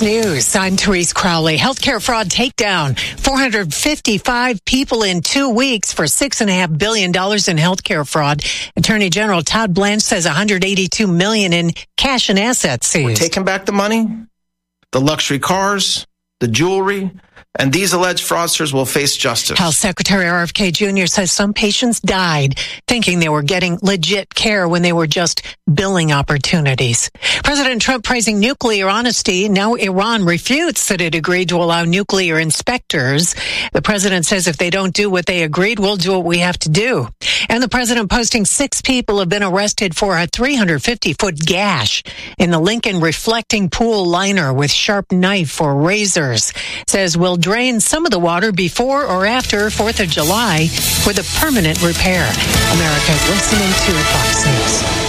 Fox News. I'm Therese Crowley. Healthcare fraud takedown. 455 people in 2 weeks for $6.5 billion in healthcare fraud. Attorney General Todd Blanche says $182 million in cash and assets seized. We're taking back the money, the luxury cars, the jewelry, and these alleged fraudsters will face justice. Health Secretary RFK Jr. says some patients died thinking they were getting legit care when they were just billing opportunities. President Trump praising nuclear honesty. Now Iran refutes that it agreed to allow nuclear inspectors. The president says if they don't do what they agreed, we'll do what we have to do. And the president posting 6 people have been arrested for a 350-foot gash in the Lincoln reflecting pool liner with sharp knife or razors. Says we'll drain some of the water before or after 4th of July with a permanent repair. America, listening to Fox News.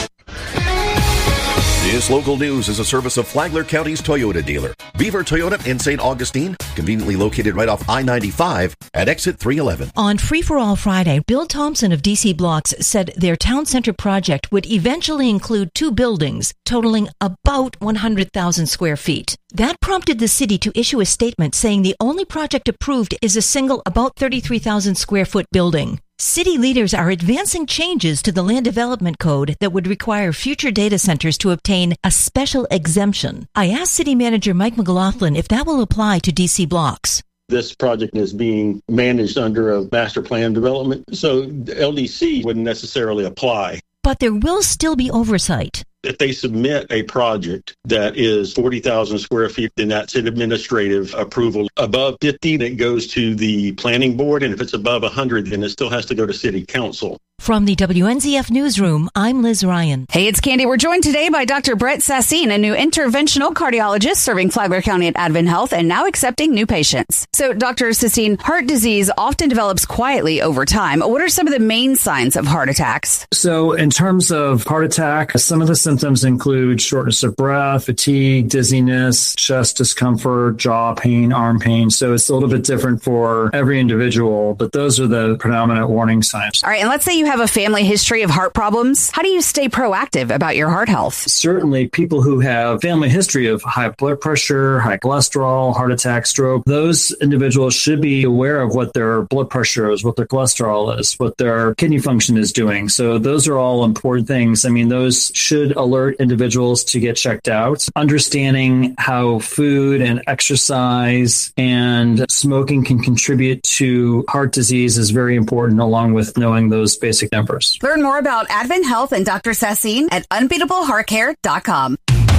This local news is a service of Flagler County's Toyota dealer, Beaver Toyota in St. Augustine, conveniently located right off I-95 at exit 311. On Free for All Friday, Bill Thompson of DC Blocks said their town center project would eventually include 2 buildings totaling about 100,000 square feet. That prompted the city to issue a statement saying the only project approved is a single about 33,000 square foot building. City leaders are advancing changes to the land development code that would require future data centers to obtain a special exemption. I asked City Manager Mike McLaughlin if that will apply to DC Blocks. This project is being managed under a master plan development, so LDC wouldn't necessarily apply. But there will still be oversight. If they submit a project that is 40,000 square feet, then that's an administrative approval. Above 50, it goes to the planning board, and if it's above 100, then it still has to go to city council. From the WNZF Newsroom, I'm Liz Ryan. Hey, it's Candy. We're joined today by Dr. Brett Sassine, a new interventional cardiologist serving Flagler County at Advent Health and now accepting new patients. So, Dr. Sassine, heart disease often develops quietly over time. What are some of the main signs of heart attacks? So, in terms of heart attack, some of the symptoms include shortness of breath, fatigue, dizziness, chest discomfort, jaw pain, arm pain. So, it's a little bit different for every individual, but those are the predominant warning signs. All right, and let's say you have a family history of heart problems. How do you stay proactive about your heart health? Certainly, people who have family history of high blood pressure, high cholesterol, heart attack, stroke, those individuals should be aware of what their blood pressure is, what their cholesterol is, what their kidney function is doing. So those are all important things. I mean, those should alert individuals to get checked out. Understanding how food and exercise and smoking can contribute to heart disease is very important, along with knowing those basic numbers. Learn more about Advent Health and Dr. Sassine at unbeatableheartcare.com.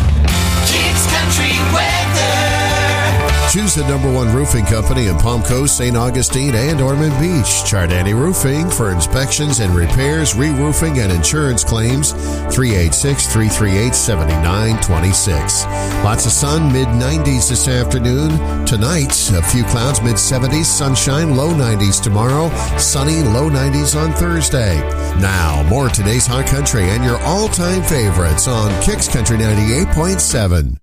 Kicks Country Weather. Choose the #1 roofing company in Palm Coast, St. Augustine, and Ormond Beach. Chardani Roofing for inspections and repairs, re-roofing, and insurance claims. 386-338-7926. Lots of sun, mid-90s this afternoon. Tonight, a few clouds, mid-70s, sunshine, low 90s tomorrow, sunny, low 90s on Thursday. Now, more today's Hot Country and your all-time favorites on Kicks Country 98.7.